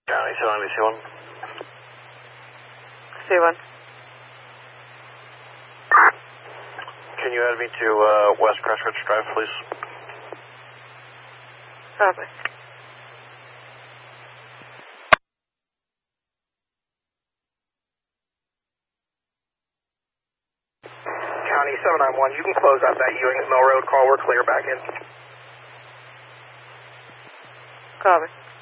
County 790 C1. C1. Can you add me to West Crestridge Drive, please? Copy. County 791, you can close out that Ewings Mill Road call. We're clear back in. Copy.